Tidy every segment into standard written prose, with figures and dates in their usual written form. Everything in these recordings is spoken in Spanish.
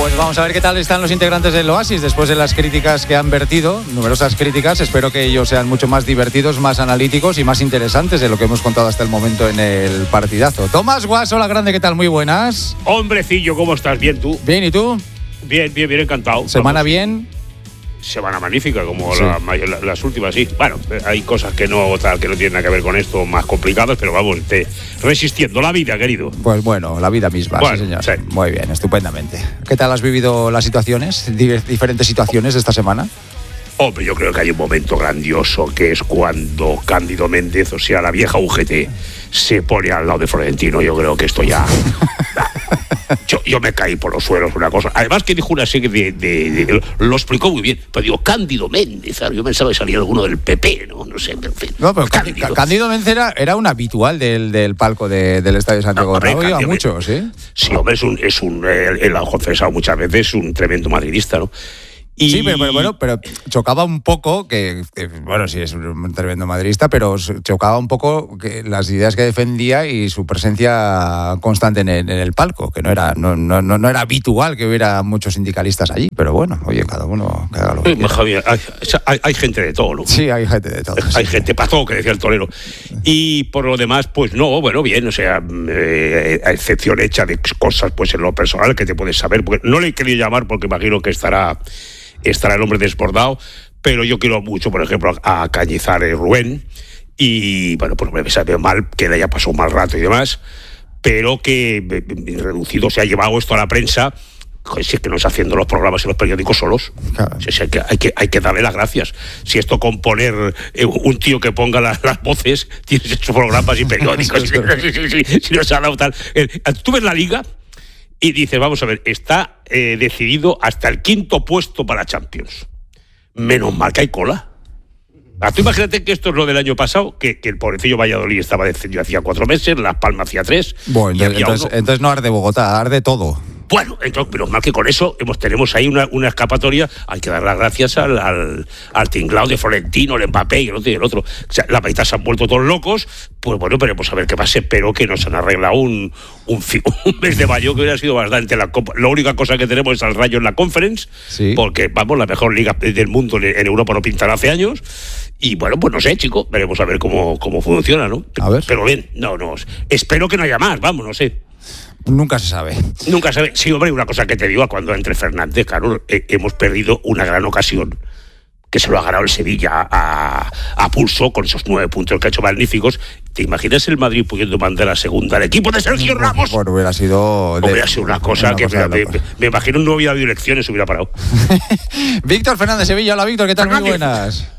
Pues vamos a ver qué tal están los integrantes del Oasis después de las críticas que han vertido, numerosas críticas. Espero que ellos sean mucho más divertidos, más analíticos y más interesantes de lo que hemos contado hasta el momento en el partidazo. Tomás Guas, hola grande, ¿qué tal? Muy buenas. Hombrecillo, ¿cómo estás? ¿Bien tú? Bien, ¿y tú? Bien, encantado. ¿Semana bien? Semana magnífica, como sí. las últimas, sí. Bueno, hay cosas que no tienen nada que ver con esto, más complicadas, pero vamos, resistiendo la vida, querido. Pues bueno, la vida misma, bueno, sí señor. Sí. Muy bien, estupendamente. ¿Qué tal has vivido las situaciones, diferentes situaciones de esta semana? Hombre, yo creo que hay un momento grandioso que es cuando Cándido Méndez, o sea, la vieja UGT, se pone al lado de Florentino. Yo creo que esto ya... Yo me caí por los suelos, una cosa. Además que dijo una serie de lo explicó muy bien. Pero digo, Cándido Méndez, ¿sabes? Yo pensaba que salía alguno del PP, ¿no? No sé, en fin. No, pero Cándido Méndez era un habitual del palco del Estadio de Santiago. No, iba mucho, ¿sí? Sí, hombre, él ha confesado muchas veces, es un tremendo madridista, ¿no? Sí, pero chocaba un poco que bueno, sí es un tremendo madridista, pero chocaba un poco que las ideas que defendía y su presencia constante en el palco, que no era habitual que hubiera muchos sindicalistas allí, pero bueno, oye, cada uno que haga lo que quiera. Javier, hay gente de todo, ¿no? Sí, hay gente de todo. Hay gente para todo, que decía el torero. Y por lo demás, pues no, bueno, bien, o sea, a excepción hecha de cosas, pues en lo personal que te puedes saber, porque no le he querido llamar porque imagino que estará el hombre desbordado, pero yo quiero mucho, por ejemplo, a Cañizares Rubén, y bueno, pues me sabe mal que le haya pasado un mal rato y demás, pero que reducido se ha llevado esto a la prensa. Si es que no está haciendo los programas en los periódicos solos. Claro. Si hay que darle las gracias. Si esto con poner un tío que ponga las voces, tienes hecho programas y periódicos. Si no se ha dado tal. Tú ves la Liga y dices, vamos a ver, está decidido hasta el 5º puesto para Champions. Menos mal que hay cola. Tú imagínate que esto es lo del año pasado, que el pobrecillo Valladolid estaba descendido hacía 4 meses, Las Palmas hacía 3. Bueno, entonces no arde Bogotá, arde todo. Bueno, entonces, pero mal que con eso tenemos ahí una escapatoria. Hay que dar las gracias al tinglao de Florentino, el Mbappé y el otro. O sea, la mitad se han vuelto todos locos. Pues bueno, veremos a ver qué pasa. Espero que nos han arreglado un mes de mayo que hubiera sido bastante la Copa. La única cosa que tenemos es al Rayo en la Conference, sí. Porque vamos, la mejor liga del mundo en Europa no pintan hace años. Y bueno, pues no sé, chicos, veremos a ver cómo funciona, ¿no? A ver. Pero bien, espero que no haya más, vamos, no sé. Nunca se sabe. Sí, hombre, una cosa que te digo, cuando entre Fernández, claro, hemos perdido una gran ocasión, que se lo ha ganado el Sevilla a pulso, con esos 9 puntos que ha hecho magníficos. ¿Te imaginas el Madrid pudiendo mandar a segunda al equipo de Sergio Ramos? Bueno, hubiera sido una cosa que me imagino no hubiera habido elecciones, hubiera parado. Víctor Fernández, Sevilla. Hola, Víctor, ¿qué tal? Muy buenas.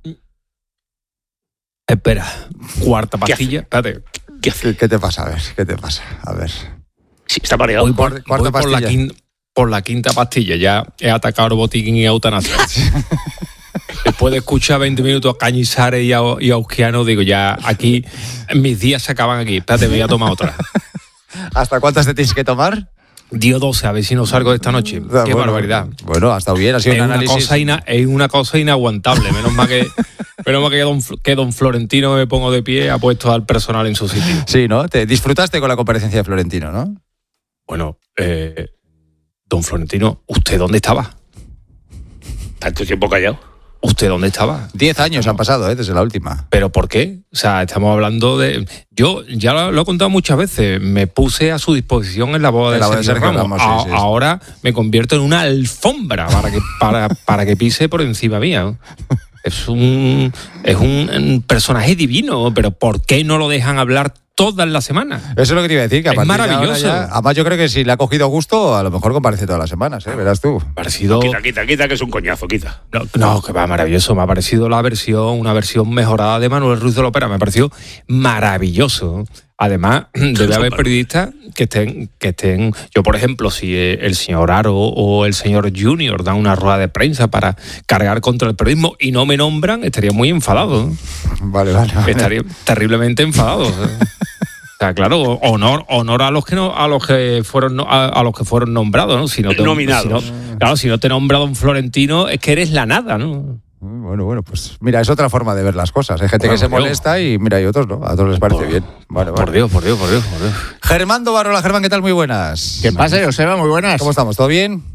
Espera, cuarta pastilla. Espérate. ¿Qué te pasa? A ver, ¿qué te pasa? A ver. Sí, está mareado. Voy por la quinta pastilla. Ya he atacado al botiquín y a eutanasia. Después de escuchar 20 minutos a Cañizares y a Euskiano, digo, ya aquí, mis días se acaban aquí. Espérate, me voy a tomar otra. ¿Hasta cuántas te tienes que tomar? Dio 12, a ver si no salgo de esta noche. Qué barbaridad. Bueno, ha estado bien, ha sido un análisis. Es una cosa inaguantable. Menos mal que don Florentino, me pongo de pie, ha puesto al personal en su sitio. Sí, ¿no? Te disfrutaste con la comparecencia de Florentino, ¿no? Bueno, don Florentino, ¿usted dónde estaba? ¿Tanto tiempo callado? ¿Usted dónde estaba? 10 años han pasado, desde la última. ¿Pero por qué? O sea, estamos hablando de... Yo ya lo he contado muchas veces, me puse a su disposición en la boda de Sergio Ramos. Sí. Ahora me convierto en una alfombra para que pise por encima mía. Es un personaje divino, pero ¿por qué no lo dejan hablar todas las semanas? Eso es lo que te iba a decir, que es maravilloso. Además, yo creo que si le ha cogido gusto, a lo mejor comparece todas las semanas, verás tú. Parecido... Quita, que es un coñazo, quita. No, que va maravilloso. Me ha parecido una versión mejorada de Manuel Ruiz de Lopera. Me ha parecido maravilloso. Además, debe haber periodistas que estén... Yo, por ejemplo, si el señor Aro o el señor Junior dan una rueda de prensa para cargar contra el periodismo y no me nombran, estaría muy enfadado. Vale. Estaría terriblemente enfadado. O sea, claro, honor a los que fueron nombrados, ¿no? Nominados. Si no te nombra don Florentino, es que eres la nada, ¿no? Bueno, pues mira, es otra forma de ver las cosas. Hay gente que se molesta y mira, hay otros, ¿no? A todos les parece bien. Vale. Por Dios. Germán Dobarrola, Germán, ¿qué tal? Muy buenas. ¿Qué pasa, Joseba? Muy buenas. ¿Cómo estamos? ¿Todo bien?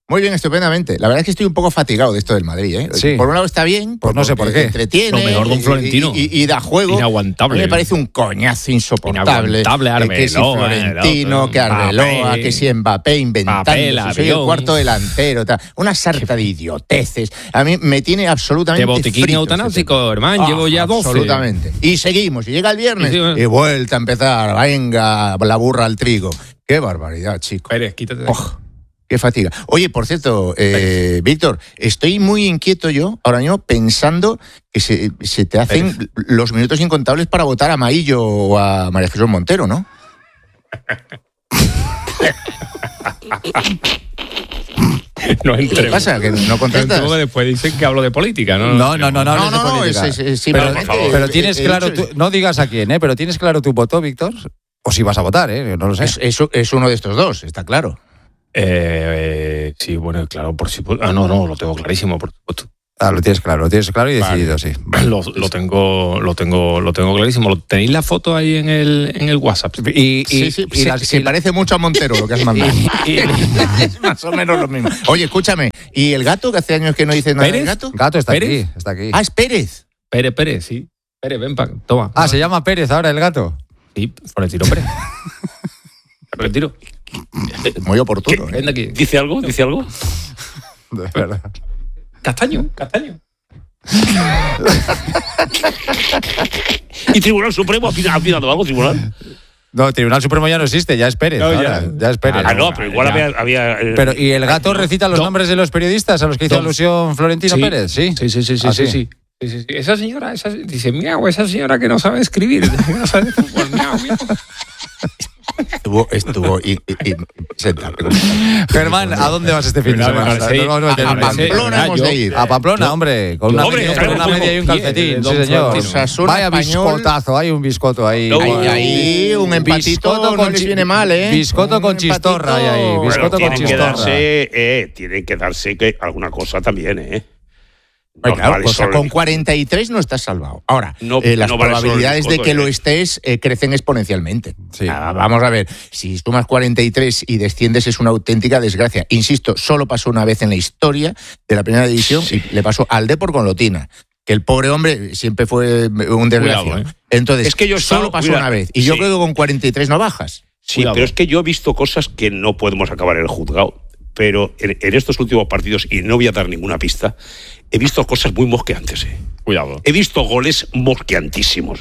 Muy bien, estupendamente. La verdad es que estoy un poco fatigado de esto del Madrid, ¿eh? Sí. Por un lado está bien, pues no sé por qué. Entretiene. Lo mejor de un Florentino. Y da juego. Inaguantable. Me parece un coñazo insoportable. Inaguantable, Arbeloa. Que si Florentino, que Arbeloa, que si Mbappé inventando. Si soy el cuarto delantero. Tal. Una sarta de idioteces. A mí me tiene absolutamente de botiquín eutanásico, hermano. Llevo ya 12. Absolutamente. Y seguimos. Y llega el viernes y vuelta a empezar. Venga, la burra al trigo. Qué barbaridad, chico. Pérez, quítate de qué fatiga. Oye, por cierto, Víctor, estoy muy inquieto yo ahora mismo pensando que se te hacen los minutos incontables para votar a Maillo o a María Jesús Montero, ¿no? No entremos. ¿Qué pasa? ¿Que no contestas? No, después dicen que hablo de política, ¿no? No, pero tienes claro, no digas a quién, pero ¿tienes claro tu voto, Víctor? O si vas a votar, no lo sé. Es uno de estos dos, está claro. Sí, bueno, claro, por si... no, lo tengo clarísimo, por supuesto. Lo tienes claro y decidido, sí. Lo tengo clarísimo. ¿Tenéis la foto ahí en el WhatsApp? Se parece mucho a Montero lo que has mandado. Es más o menos lo mismo. Oye, escúchame, ¿y el gato, que hace años que no dice nada del gato? Gato está ¿Pérez? aquí. Ah, es Pérez. Pérez, sí. Pérez, ven, toma. ¿Se llama Pérez ahora el gato? Sí, Florentino Pérez. Florentino. Muy oportuno. Ven aquí. ¿Dice algo? De verdad. Castaño. ¿Y Tribunal Supremo ha opinado algo, Tribunal? No, Tribunal Supremo ya no existe, ya es Pérez. No, ya es Pérez. Pero igual había pero, ¿y el gato recita los nombres de los periodistas a los que hizo alusión Florentino Pérez? Sí. Sí. Esa señora, dice, miau, esa señora que no sabe escribir, que no sabe fútbol, miau. Estuvo Germán, ¿a dónde vas este fin de semana? A Pamplona hemos de ir. A Pamplona, hombre, con una media y un calcetín, sí señor. Vaya biscotazo, hay un biscoto ahí. Ahí un empatito no les viene mal, ¿eh? Biscoto con chistorra hay ahí, biscoto con chistorra. Tienen que darse alguna cosa también, ¿eh? Claro, con 43 no estás salvado. Ahora, las probabilidades de que lo estés crecen exponencialmente. Sí. Vamos a ver, si sumas 43 y desciendes es una auténtica desgracia. Insisto, solo pasó una vez en la historia de la primera división y le pasó al Depor con Lotina. Que el pobre hombre siempre fue un desgraciado. Entonces, es que solo pasó una vez. Y yo creo que con 43 no bajas. Sí, cuidado. Pero es que yo he visto cosas que no podemos acabar en el juzgado. Pero en estos últimos partidos, y no voy a dar ninguna pista, he visto cosas muy mosqueantes. Cuidado. He visto goles mosqueantísimos.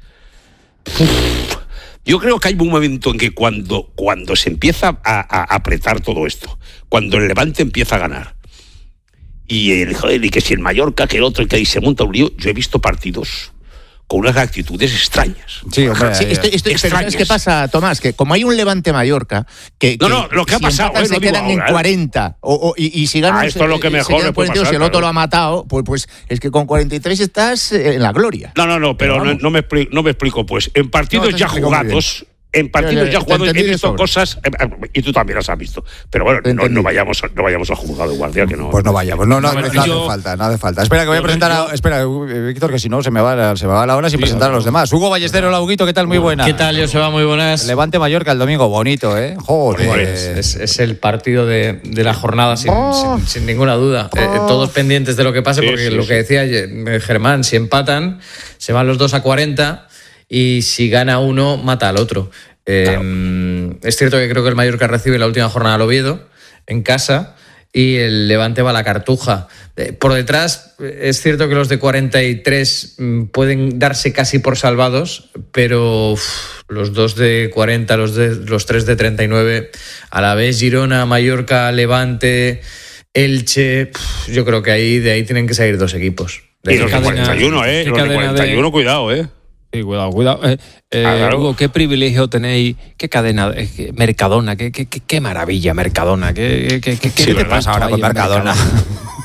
Yo creo que hay un momento en que cuando se empieza a apretar todo esto, cuando el Levante empieza a ganar, y que si el Mallorca, que el otro, que ahí se monta un lío, yo he visto partidos con unas actitudes extrañas. Sí, hombre, pero ¿sabes qué pasa, Tomás? Que como hay un Levante-Mallorca, lo que ha pasado se quedan en 40, y si ganan esto es lo que mejor le puede pasar, si el otro lo ha matado, pues es que con 43 estás en la gloria. Pero no me explico, pues. En partidos ya jugados... En partidos ya jugados he visto cosas, y tú también las has visto. Pero bueno, no vayamos a juzgar de guardia, que no. Pues no vayamos, no hace falta. Espera, que voy a presentar espera, Víctor, que si no se me va la hora sin presentar a los demás. Hugo Ballestero, Lauguito, ¿qué tal? Muy buena. ¿Qué tal, Joseba? Muy buenas. Levante Mallorca el domingo, bonito, ¿eh? Joder. Es el partido de la jornada, sin ninguna duda. Todos pendientes de lo que pase, porque lo que decía Germán, si empatan, se van los dos a 40... y si gana uno, mata al otro. Claro. Es cierto que creo que el Mallorca recibe la última jornada al Oviedo, en casa, y el Levante va a la Cartuja. Por detrás, es cierto que los de 43 pueden darse casi por salvados, pero los dos de 40, los tres de 39, a la vez Girona, Mallorca, Levante, Elche, yo creo que de ahí tienen que salir dos equipos. Y los de 41, los de 41, cuidado, Sí, cuidado. Hugo, qué privilegio tenéis, qué cadena, Mercadona, qué maravilla Mercadona, qué te pasa ahora con Mercadona?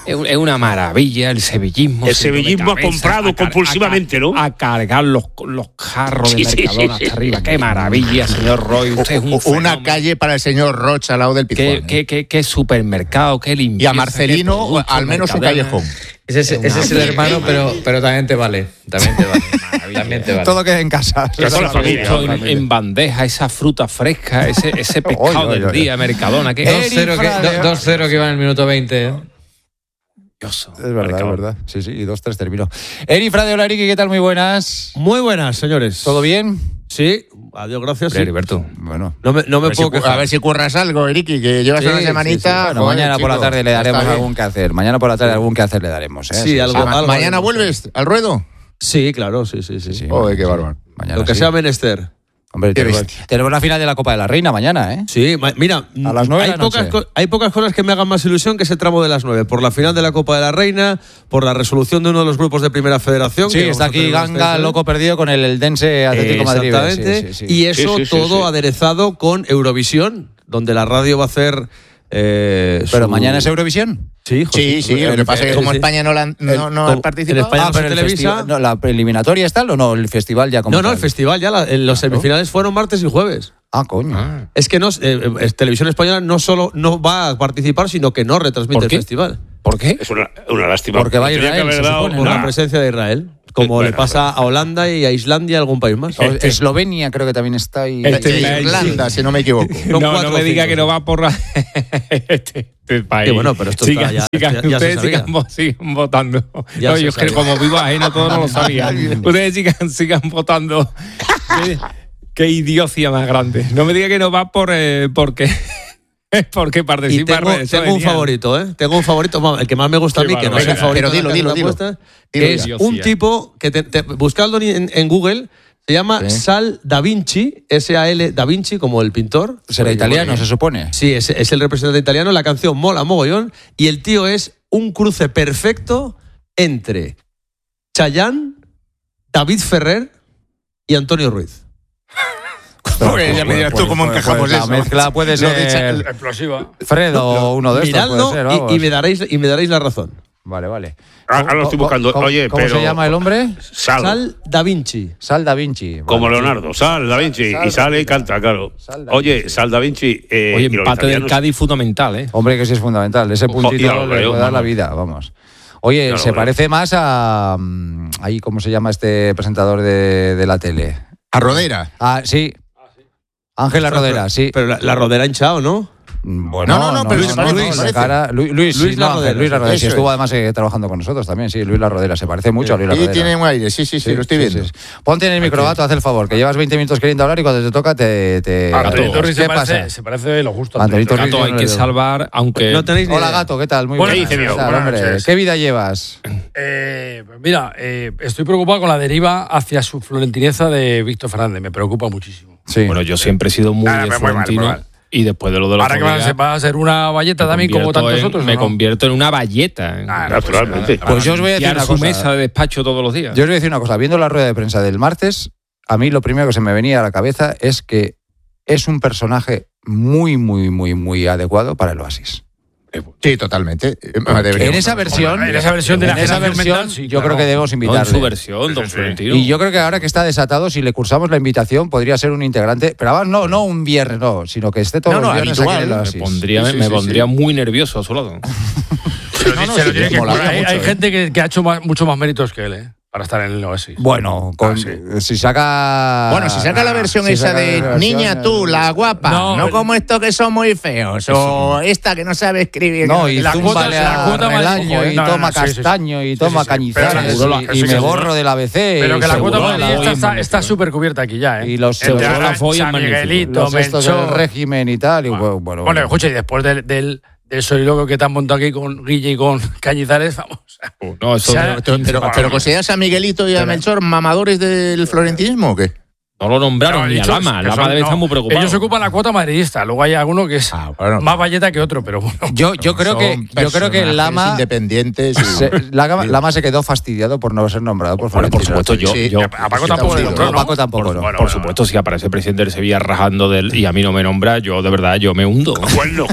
Es una maravilla el sevillismo. El sevillismo ha comprado compulsivamente, ¿no? A cargar los carros de Mercadona hasta arriba. Qué maravilla, señor Roy. Usted es un fenómeno. Una calle para el señor Rocha al lado del Pizjuán. Qué supermercado, qué limpieza. Y a Marcelino, al menos un callejón. Ese es el hermano, pero también te vale. También te vale. Todo queda en casa. En bandeja, esa fruta fresca, ese pescado del día, Mercadona. 2-0 que va en el minuto 20. Es verdad. Sí, y 2-3 terminó. Eri Frade, hola Eriki, ¿qué tal? Muy buenas. Muy buenas, señores. ¿Todo bien? Sí, adiós, gracias. Sí. Heriberto. Bueno. No me puedo quejar. A ver si curras algo, Eriki, que llevas una semanita. Bueno, mañana por la tarde le daremos algún que hacer. Mañana por la tarde algún que hacer le daremos. Sí, algo. ¿Mañana vuelves al ruedo? Sí, claro, sí. Joder, qué bárbaro. Lo que sea menester. Hombre, tenemos la final de la Copa de la Reina mañana, ¿eh? Sí, mira, a las 9 hay pocas cosas que me hagan más ilusión que ese tramo de las 9. Por la final de la Copa de la Reina, por la resolución de uno de los grupos de Primera Federación. Sí, está aquí Ganga, loco perdido con el Eldense Atlético Madrid. Exactamente. Sí. Y eso todo aderezado con Eurovisión, donde la radio va a hacer... ¿Pero mañana es Eurovisión? Sí. Lo que pasa es que como España no ha participado. Pero televisa. ¿La eliminatoria está o no? ¿El festival ya como No, el festival ya. Los semifinales fueron martes y jueves. Coño. Es que Televisión Española no va a participar, sino que no retransmite el festival. ¿Por qué? Es una lástima. Porque va a Israel, se supone, por la presencia de Israel. Como le pasa a Holanda y a Islandia y a algún país más. Eslovenia creo que también está ahí. Irlanda, si no me equivoco. No me diga que no va por este país. Que bueno, pero esto está ya ustedes sigan votando. Yo es que como vivo ajeno todo no lo sabía. Ustedes sigan votando. Qué idiocia más grande. No me diga que no va porque participa. Tengo un favorito, ¿eh? Tengo un favorito, el que más me gusta a mí, que no es el favorito. Pero dilo. Es un tipo que buscadlo en Google. Se llama Sal Da Vinci, S-A-L Da Vinci, como el pintor. Será italiano, se supone. Sí, es el representante italiano. La canción mola mogollón. Y el tío es un cruce perfecto entre Chayanne, David Ferrer y Antonio Ruiz. Ya me dirás tú cómo encajamos eso. La mezcla puede ser explosiva. Fredo, uno de estos. Miradlo puede ser, y me daréis la razón. Vale. Ahora lo estoy buscando. Oye, ¿cómo se llama el hombre? Sal Da Vinci. Sal Da Vinci. Como Leonardo. Sal Da Vinci. Y sale y canta, claro. Oye, Sal Da Vinci. Oye, empate del Cádiz fundamental, ¿eh? Hombre, que sí es fundamental. Ese puntito le puede dar la vida, vamos. Oye, se parece más a... ahí, ¿cómo se llama este presentador de la tele? A Rodera. Sí. Ángela Rodera, sí. Pero la Rodera hinchado, ¿no? Bueno, no, pero Luis La Rodera, sí, estuvo además trabajando con nosotros también, sí, Luis La Rodera, se parece mucho a Luis La Rodera. Tiene un aire, sí, lo estoy viendo. Sí. Ponte en el microbato, haz el favor, que llevas 20 minutos queriendo hablar y cuando te toca Antonito Ruiz se parece lo justo. Antonito Ruiz hay que salvar, aunque... No tenéis ni idea. Hola, Gato, ¿qué tal? Muy bien. ¿Qué vida llevas? Mira, estoy preocupado con la deriva hacia su florentineza de Víctor Fernández, me preocupa muchísimo. Sí. Bueno, yo siempre he sido muy de Florentino. Y después de lo de los ahora que va a ser una valleta también como tantos otros. Me convierto en una valleta. Naturalmente. Pues yo os voy a decir una cosa. Su mesa de despacho todos los días. Yo os voy a decir una cosa. Viendo la rueda de prensa del martes, a mí lo primero que se me venía a la cabeza es que es un personaje muy adecuado para el Oasis. Sí, totalmente. En esa versión de la mental, yo creo que debemos invitarle. En su versión, don Florentino. Y yo creo que ahora que está desatado, si le cursamos la invitación, podría ser un integrante, pero además no un viernes, sino que esté todos los viernes aquí en el Oasis. Me pondría muy nervioso a su lado. Hay gente que ha hecho mucho más méritos que él, para estar en el Oasis. Bueno, si saca la versión esa de niña tú, la guapa, no como esto que son muy feos, o esta que no sabe escribir. No, y zúmbale a Relaño, y toma castaño, y toma cañizares, y me borro del ABC. Pero que la cuota Madrid está súper cubierta aquí ya, Y los San Miguelito, estos del régimen y tal. Bueno, escucha, y después del soliloquio que te han montado aquí con Guille y con Cañizares, vamos. Pero ¿consideras a Miguelito y a Melchor mamadores del florentinismo o qué? No lo nombraron ni a Lama. Lama debe estar muy preocupado. Ellos ocupan la cuota madridista. Luego hay alguno que es más valleta que otro, pero bueno. Yo creo que Lama independientes. Lama se quedó fastidiado por no ser nombrado por Florentino. Por supuesto, a Paco tampoco le nombró, ¿no? Paco tampoco. Por supuesto, si aparece el presidente del Sevilla rajando de él y a mí no me nombra, yo de verdad me hundo. Cuernos.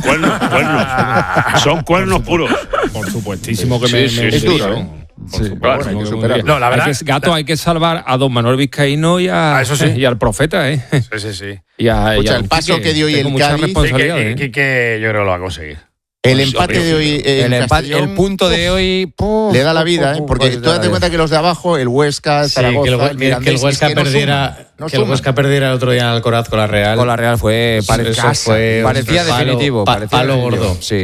Son cuernos puros. Por supuestísimo que es duro, No, la verdad, hay que salvar a don Manuel Vizcaíno y al profeta, Sí. Y el paso que dio hoy el Cádiz, que yo creo que lo va a conseguir. El empate de hoy, el punto de hoy le da la vida, porque tú date cuenta que los de abajo, el Huesca, Zaragoza, que el Huesca perdiera, que el Huesca perdiera el otro día en Alcoraz con la Real. Con la Real parecía definitivo, palo gordo. Sí.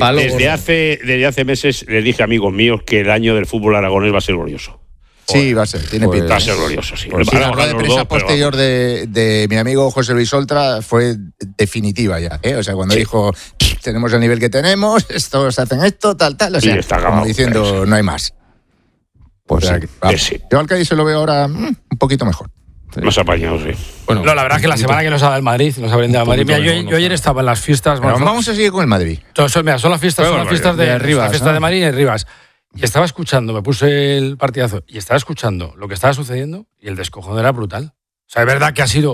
Desde hace meses les dije a amigos míos que el año del fútbol aragonés va a ser glorioso. Sí, va a ser, tiene pinta. Va a ser glorioso, sí. La rueda de prensa posterior de mi amigo José Luis Oltra fue definitiva ya, O sea, cuando dijo, tenemos el nivel que tenemos, estos hacen esto, tal, o sea, como diciendo, no hay más. Pues yo al Cádiz se lo veo ahora un poquito mejor. Más apañado, sí. Bueno, la verdad es que la semana que nos ha dado el Madrid, nos ha brindado el Madrid. Mira, yo ayer estaba en las fiestas. Vamos a seguir con el Madrid. Son las fiestas de Rivas. La fiesta de Madrid en Rivas. Y estaba escuchando, me puse el partidazo, y estaba escuchando lo que estaba sucediendo y el descojón era brutal. O sea, es verdad que ha sido,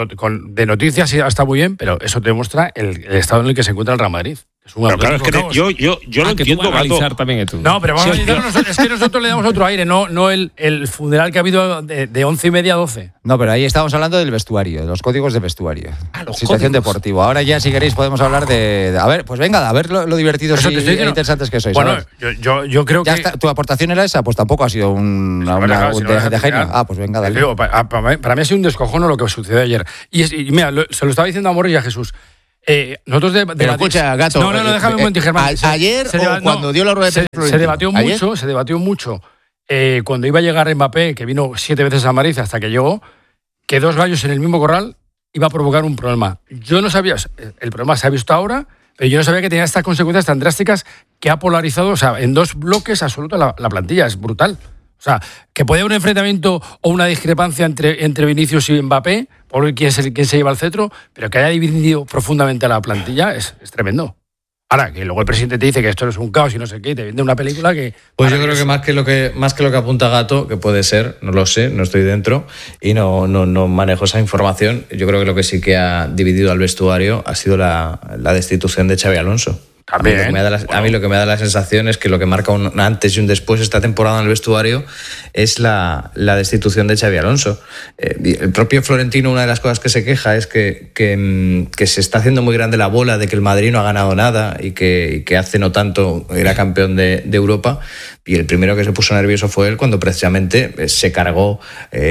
de noticias está muy bien, pero eso te demuestra el estado en el que se encuentra el Real Madrid. Pero claro, es que yo lo entiendo, Gato. También no, pero vamos a analizar, es que nosotros le damos otro aire, no el funeral que ha habido de 11:30 a 12. No, pero ahí estábamos hablando del vestuario, de los códigos de vestuario. Situación deportiva. Ahora ya, si queréis, podemos hablar de a ver, pues venga, a ver lo divertidos y interesantes que sois. Bueno, yo creo que... ¿Tu aportación era esa? Pues tampoco ha sido una de genio. Pues venga, dale. Para mí ha sido un descojono lo que sucedió ayer. Y mira, se lo estaba diciendo a Morris y a Jesús. Nosotros pero escucha, Gato. No, déjame un momento, Germán. Ayer cuando dio la rueda de prensa. Se debatió mucho cuando iba a llegar Mbappé, que vino 7 veces a Madrid hasta que llegó, que 2 gallos en el mismo corral iba a provocar un problema. Yo no sabía, el problema se ha visto ahora, pero yo no sabía que tenía estas consecuencias tan drásticas que ha polarizado, o sea, en 2 bloques absolutos la plantilla. Es brutal. O sea, que puede haber un enfrentamiento o una discrepancia entre Vinicius y Mbappé, por quién se lleva el cetro, pero que haya dividido profundamente a la plantilla es tremendo. Ahora, que luego el presidente te dice que esto no es un caos y no sé qué, y te vende una película que... Pues yo creo que más que lo que apunta Gato, que puede ser, no lo sé, no estoy dentro y no manejo esa información, yo creo que lo que sí que ha dividido al vestuario ha sido la destitución de Xabi Alonso. A mí lo que me da la sensación es que lo que marca un antes y un después esta temporada en el vestuario es la destitución de Xabi Alonso. El propio Florentino, una de las cosas que se queja es que se está haciendo muy grande la bola de que el Madrid no ha ganado nada y que hace no tanto era campeón de Europa, y el primero que se puso nervioso fue él cuando precisamente se cargó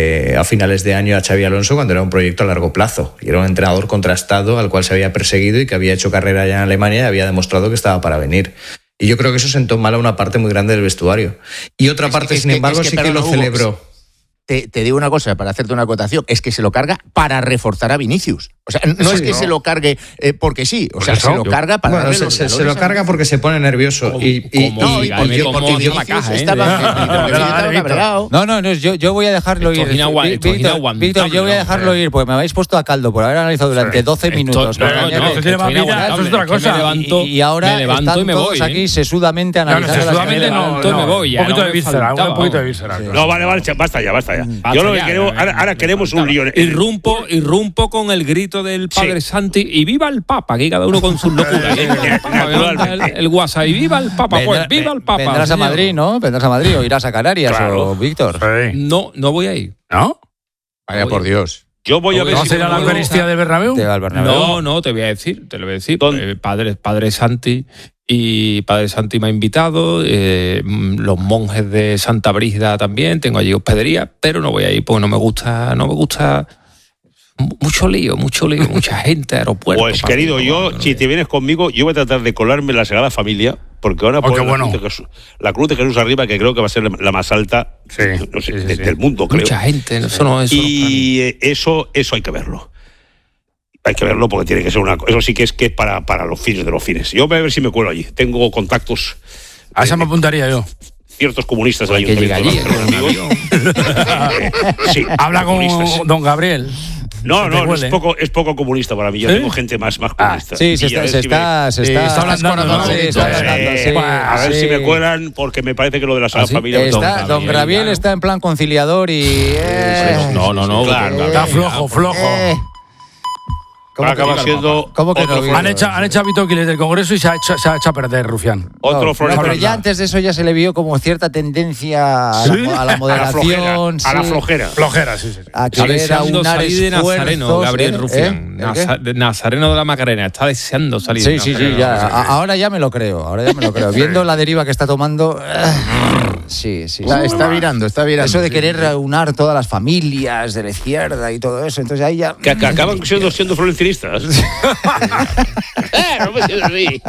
a finales de año a Xabi Alonso cuando era un proyecto a largo plazo y era un entrenador contrastado al cual se había perseguido y que había hecho carrera ya en Alemania y había demostrado que estaba para venir. Y yo creo que eso sentó mal a una parte muy grande del vestuario. Y otra parte, sin embargo, sí que lo celebró. Te digo una cosa, para hacerte una acotación, es que se lo carga para reforzar a Vinicius. O sea, no es que se lo cargue porque sí, o sea, se lo carga para... Bueno, se lo carga porque se pone nervioso. Yo voy a dejarlo ir. Víctor, yo voy a dejarlo ir, porque me habéis puesto a caldo por haber analizado durante 12 minutos. Eso es otra cosa. Y ahora están todos aquí sesudamente analizando las cosas. No, me voy. Un poquito de víscera. No, vale, basta ya. Yo lo que quiero, ahora queremos un lío. Irrumpo con el grito del Padre Santi y viva el Papa, aquí cada uno con sus locuras. El WhatsApp y viva el Papa, pues viva el Papa. Vendrás a Madrid, ¿no? Vendrás a Madrid o irás a Canarias o Víctor. No voy a ir. ¿No? Vaya por Dios. Yo voy a ver si a la Eucaristía de Bernabéu. No, te lo voy a decir. Padre Santi. Y Padre Santi me ha invitado, los monjes de Santa Brígida también, tengo allí hospedería, pero no voy a ir porque no me gusta mucho lío, mucha gente, aeropuerto. Pues querido, si te vienes conmigo, yo voy a tratar de colarme en la Sagrada Familia, porque van a poner la cruz de Jesús arriba, que creo que va a ser la más alta del mundo, creo. Mucha gente, eso no es. Y eso hay que verlo. Hay que verlo porque tiene que ser eso sí que es para los fines de los fines. Yo voy a ver si me cuelo allí. Tengo contactos. A esa me apuntaría yo. Ciertos comunistas del ayuntamiento. Sí, habla con don Gabriel. No, es poco comunista para mí. Yo tengo gente más comunista. Sí, se está hablando. A ver si me cuelan, porque me parece que lo de la Sagrada Familia... Don Gabriel está en plan conciliador y... No. Claro, está flojo. Acaba siendo... ¿Cómo que no? Han hecho a Vito Quiles del Congreso y se ha hecho a perder, Rufián. Otro pero ya antes de eso ya se le vio como cierta tendencia a la moderación. A la flojera. Flojera, sí. A querer aunar de Nazareno, Gabriel Rufián. Nazareno de la Macarena. Está deseando salir. Sí, ya. Ahora ya me lo creo. Viendo la deriva que está tomando... Sí. Está virando. Eso de querer aunar todas las familias de la izquierda y todo eso. Entonces ahí ya... Que acaban siendo florencinistas. No me siento así.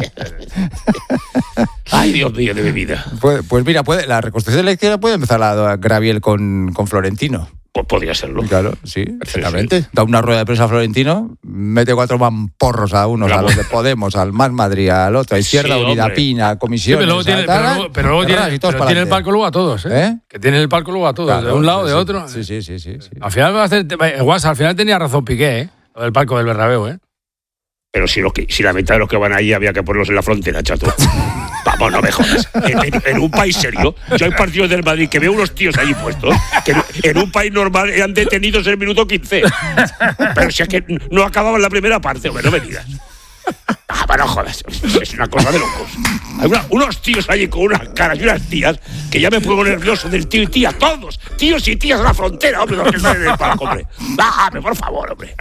Ay, Dios mío de mi vida. Pues mira, la reconstrucción de la izquierda puede empezar a Graviel con Florentino. Pues podría serlo. Claro, sí. Perfectamente. Sí. Da una rueda de prensa a Florentino, mete 4 mamporros a unos, a los de Podemos, al Más Madrid, al otro, a Izquierda Unida, Pina, Comisión. Pero luego tiene el palco luego a todos, ¿eh? Que tiene el palco luego a todos, claro, de un lado, de otro. Sí. Al final va a hacer. Al final tenía razón Piqué, ¿eh? Lo del palco del Bernabéu, ¿eh? Pero si la mitad de los que van ahí había que ponerlos en la frontera, chato. Vamos, no me jodas. En un país serio, yo hay partidos del Madrid que veo unos tíos allí puestos, que en un país normal eran detenidos en el minuto 15. Pero si es que no acababan la primera parte, hombre, no me digas. No jodas, es una cosa de locos. Hay unos tíos allí con unas caras y unas tías que ya me pongo nervioso del tío y tía, todos, tíos y tías a la frontera, hombre, los que salen del palco, hombre. Por favor, hombre.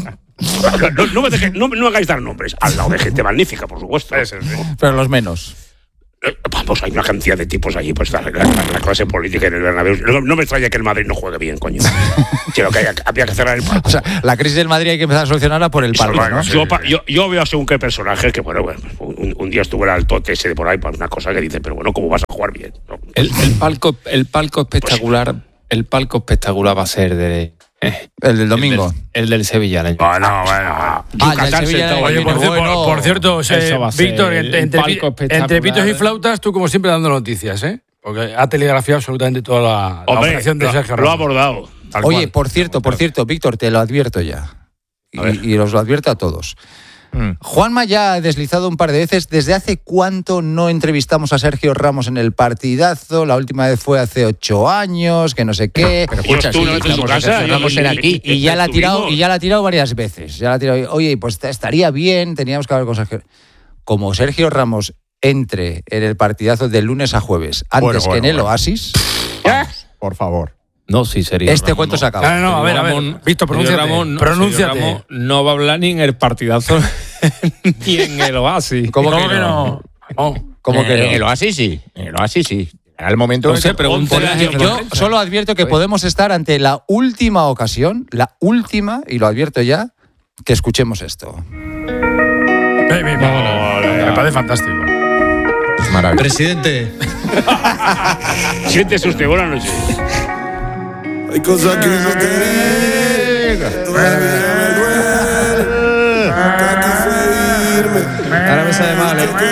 No hagáis dar nombres, al lado de gente magnífica, por supuesto. Pero los menos. Vamos, hay una cantidad de tipos allí, pues la clase política en el Bernabéu. No me extraña que el Madrid no juegue bien, coño. Sino que había que cerrar el palco. O sea, la crisis del Madrid hay que empezar a solucionarla por el palco, ¿no? Yo veo según qué personajes que, bueno, un día estuvo el altote ese de por ahí para una cosa que dice, pero bueno, ¿cómo vas a jugar bien? ¿No? El palco espectacular, el palco espectacular va a ser de... el del domingo. El del Sevilla. Bueno. Oye, por cierto, Víctor, entre pitos y flautas, tú como siempre dando noticias, ¿eh? Porque ha telegrafiado absolutamente toda la operación de Sergio Ramos. Lo ha abordado. Oye, por cierto, Víctor, te lo advierto ya. Y os lo advierto a todos. Juanma ya ha deslizado un par de veces. ¿Desde hace cuánto no entrevistamos a Sergio Ramos en el Partidazo? La última vez fue hace 8 años, que no sé qué. Pero escucha, Ramos era aquí y ya la ha tirado varias veces. Oye, pues estaría bien, teníamos que hablar con Sergio. Como Sergio Ramos entre en el Partidazo de lunes a jueves, antes que en el Oasis. Por favor. No, sí sería. Este cuento se acaba. No, a ver. Víctor, pronúnciate. No va a hablar ni en el Partidazo ni en el Oasis. ¿Cómo que no? ¿Cómo que no? En el Oasis sí. Era el momento. No sé, pregúntale. Yo solo advierto que podemos estar ante la última ocasión, y lo advierto ya, que escuchemos esto. Me parece fantástico. Es maravilloso. Presidente. Siéntese usted, buenas noches. Hay cosas que no te Ahora me sale mal, ¿eh?